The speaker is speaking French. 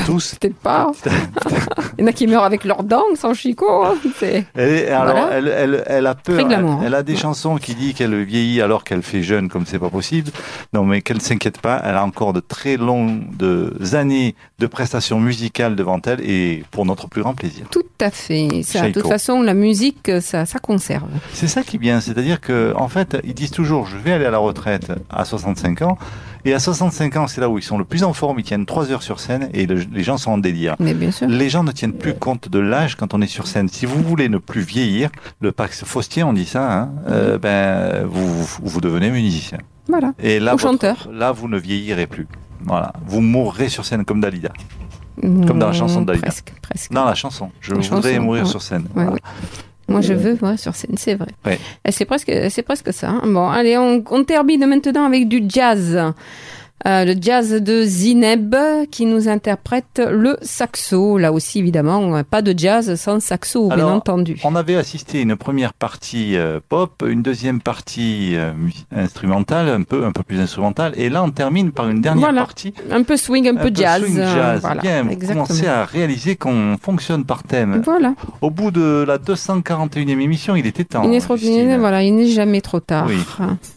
tous. Peut-être pas. Il y en a qui meurent avec leurs dents, sans Chico. Hein. Elle a peur. Très glamour, Elle a des chansons qui disent qu'elle vieillit alors qu'elle fait jeune, comme c'est pas possible. Non, mais qu'elle ne s'inquiète pas. Elle a encore de très longues années de prestations musicales devant elle et pour notre plus grand plaisir. Tout à fait. Ça, de toute façon, la musique, ça conserve. C'est ça qui est bien. C'est-à-dire que, en fait, ils disent toujours, je vais aller à la retraite à 65 ans. Et à 65 ans, c'est là où ils sont le plus en forme. Ils tiennent 3 heures sur scène et les gens sont en délire. Mais bien sûr. Les gens ne tiennent plus compte de l'âge quand on est sur scène. Si vous voulez ne plus vieillir, le Pax Faustier, on dit ça, hein, vous devenez musicien. Voilà. Et là, ou chanteur. Là, vous ne vieillirez plus. Voilà. Vous mourrez sur scène comme Dalida. Comme dans la chanson de Dalida. Presque. Dans la chanson. Je voudrais mourir sur scène. Ouais, voilà. ouais. Moi, je veux mourir sur scène, c'est vrai. Ouais. C'est presque ça. Hein. Bon, allez, on termine maintenant avec du jazz. Le jazz de Zineb qui nous interprète le saxo. Là aussi, évidemment, pas de jazz sans saxo, bien entendu. On avait assisté à une première partie pop, une deuxième partie instrumentale, un peu plus instrumentale, et là on termine par une dernière partie. Un peu swing, un peu jazz. Swing jazz. Voilà, bien, vous commencez à réaliser qu'on fonctionne par thème. Voilà. Au bout de la 241e émission, il était temps. Il n'est jamais trop tard. Oui.